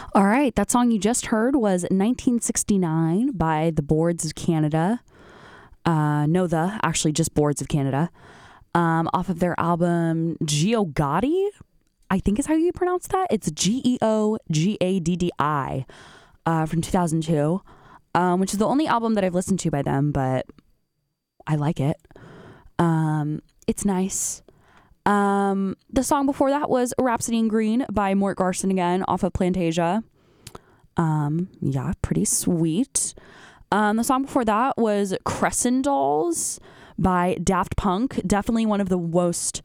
All right, that song you just heard was 1969 by the Boards of Canada. Actually just Boards of Canada. Off of their album Geogaddi, I think is how you pronounce that. It's Geogaddi from 2002, which is the only album that I've listened to by them, but I like it. It's nice. The song before that was Rhapsody in Green by Mort Garson again off of Plantasia. Yeah, pretty sweet. The song before that was Crescent Dolls by Daft Punk. Definitely one of the most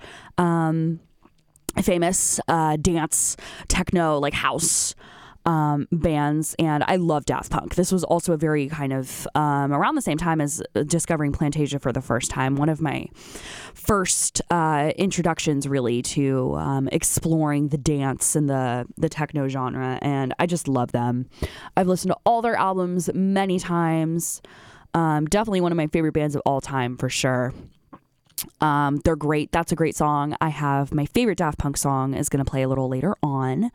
famous dance, techno, like house bands, and I love Daft Punk. This was also a very kind of around the same time as discovering Plantasia for the first time. One of my first introductions really to exploring the dance and the techno genre, and I just love them. I've listened to all their albums many times. Definitely one of my favorite bands of all time for sure. They're great. That's a great song. I have my favorite Daft Punk song is going to play a little later on.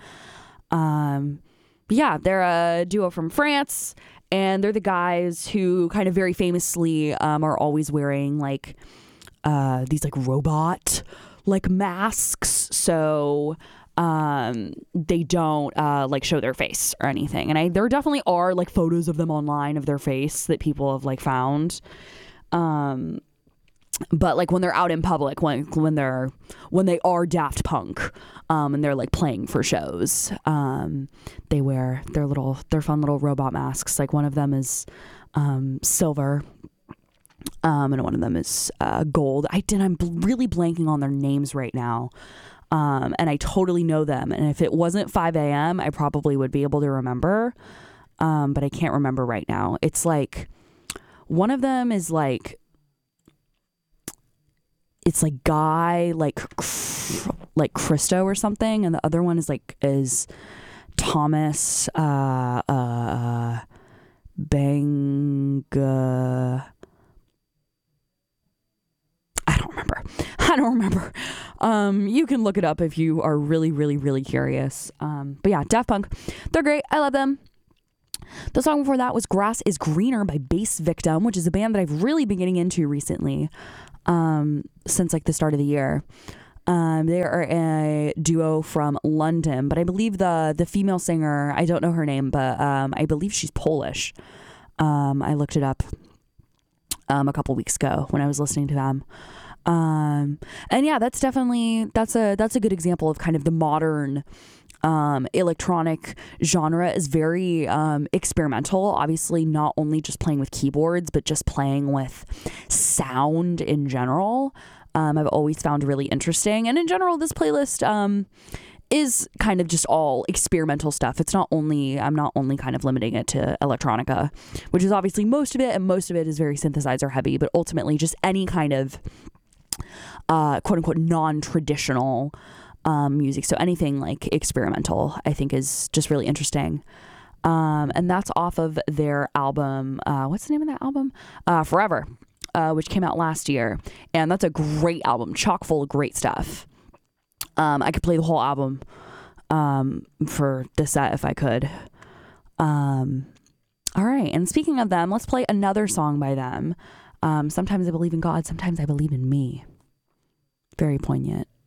Yeah, they're a duo from France, and they're the guys who kind of very famously are always wearing like these like robot like masks, so they don't like show their face or anything. And there definitely are like photos of them online of their face that people have like found. But like when they're out in public, when they are Daft Punk, and they're like playing for shows, they wear their fun little robot masks. Like one of them is silver, and one of them is gold. I'm really blanking on their names right now, and I totally know them. And if it wasn't 5 a.m., I probably would be able to remember, but I can't remember right now. It's like one of them is like. It's like Guy, like Christo or something, and the other one is Thomas Bang. I don't remember. You can look it up if you are really, really, really curious. But yeah, Daft Punk, they're great. I love them. The song before that was Grass is Greener by Bass Victim, which is a band that I've really been getting into recently. Since like the start of the year. They are a duo from London, but I believe the female singer, I don't know her name, but I believe she's Polish. I looked it up a couple weeks ago when I was listening to them. And yeah, that's a good example of kind of the modern electronic genre is very experimental, obviously not only just playing with keyboards but just playing with sound in general. I've always found really interesting, and in general this playlist is kind of just all experimental stuff. I'm not only kind of limiting it to electronica, which is obviously most of it, and most of it is very synthesizer heavy, but ultimately just any kind of quote unquote non-traditional music. So anything like experimental, I think is just really interesting. And that's off of their album. What's the name of that album? Forever, which came out last year. And that's a great album, chock full of great stuff. I could play the whole album for this set if I could. All right. And speaking of them, let's play another song by them. Sometimes I believe in God, sometimes I believe in me. Very poignant.